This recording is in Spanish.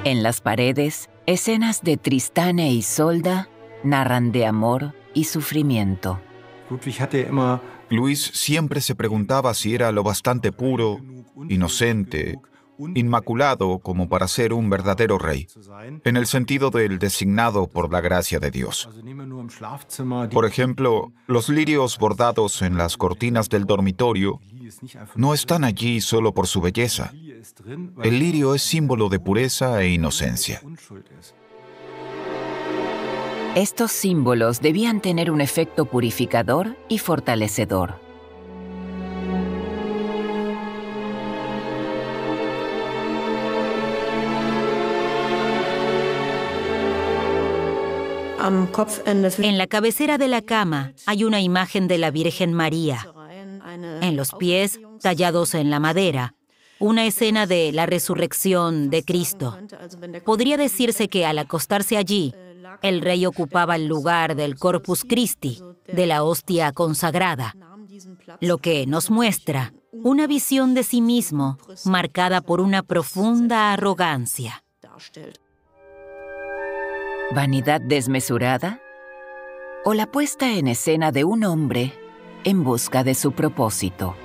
En las paredes, escenas de Tristán e Isolda narran de amor y sufrimiento. Luis siempre se preguntaba si era lo bastante puro, inocente, inmaculado como para ser un verdadero rey, en el sentido del designado por la gracia de Dios. Por ejemplo, los lirios bordados en las cortinas del dormitorio no están allí solo por su belleza. El lirio es símbolo de pureza e inocencia. Estos símbolos debían tener un efecto purificador y fortalecedor. En la cabecera de la cama hay una imagen de la Virgen María. En los pies, tallados en la madera, una escena de la resurrección de Cristo. Podría decirse que al acostarse allí, el rey ocupaba el lugar del Corpus Christi, de la hostia consagrada, lo que nos muestra una visión de sí mismo marcada por una profunda arrogancia. ¿Vanidad desmesurada? ¿O la puesta en escena de un hombre en busca de su propósito?